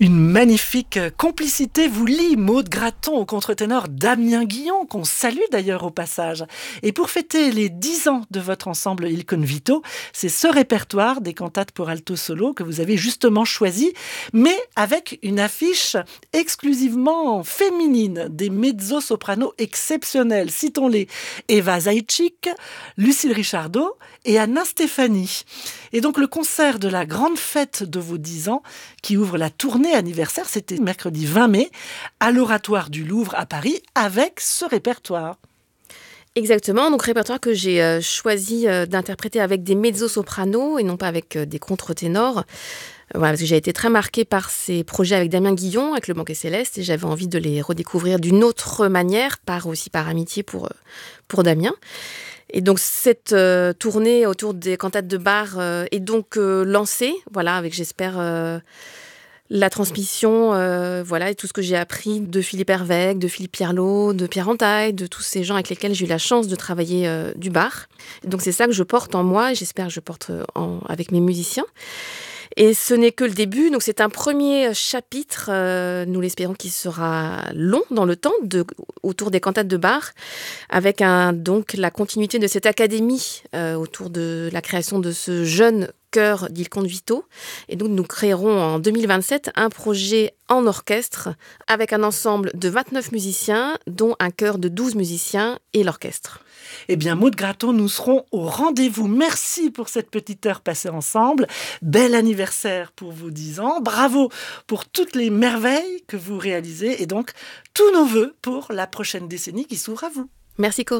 Une magnifique complicité vous lie, Maud Graton au contre-ténor Damien Guillon, qu'on salue d'ailleurs au passage. Et pour fêter les 10 ans de votre ensemble Il Convito, c'est ce répertoire des cantates pour alto solo que vous avez justement choisi, mais avec une affiche exclusivement féminine, des mezzo-sopranos exceptionnels. Citons-les: Eva Zaïtchik, Lucille Richardot et Anna Stéphanie. Et donc le concert de la grande fête de vos 10 ans, qui ouvre la tournée anniversaire, c'était mercredi 20 mai, à l'Oratoire du Louvre à Paris, avec ce répertoire. Exactement, donc répertoire que j'ai choisi d'interpréter avec des mezzo-sopranos et non pas avec des contre-ténors. Voilà, parce que j'ai été très marquée par ces projets avec Damien Guillon, avec le Banquet Céleste, et j'avais envie de les redécouvrir d'une autre manière, par amitié pour Damien. Et donc cette tournée autour des cantates de Bach est donc lancée, voilà, avec j'espère la transmission, et tout ce que j'ai appris de Philippe Hervèque, de Philippe Pierlot, de Pierre Antaille, de tous ces gens avec lesquels j'ai eu la chance de travailler du Bach. Et donc c'est ça que je porte en moi, et j'espère que je porte avec mes musiciens. Et ce n'est que le début, donc c'est un premier chapitre, nous l'espérons, qui sera long dans le temps, autour des cantates de Bach, avec donc la continuité de cette académie autour de la création de ce jeune chœur d'Il Convito. Et donc nous créerons en 2027 un projet en orchestre avec un ensemble de 29 musiciens, dont un chœur de 12 musiciens et l'orchestre. Eh bien, Maud Graton, nous serons au rendez-vous. Merci pour cette petite heure passée ensemble. Bel anniversaire pour vos 10 ans. Bravo pour toutes les merveilles que vous réalisez. Et donc, tous nos vœux pour la prochaine décennie qui s'ouvre à vous. Merci Corinne.